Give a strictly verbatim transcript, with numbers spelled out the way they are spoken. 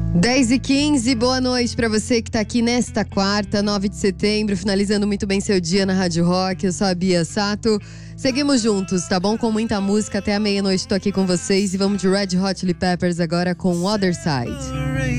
dez e quinze, boa noite pra você que tá aqui nesta quarta, nove de setembro, finalizando muito bem seu dia na Rádio Rock. Eu sou a Bia Sato. Seguimos juntos, tá bom? Com muita música até a meia-noite tô aqui com vocês e vamos de Red Hot Chili Peppers agora com Other Side.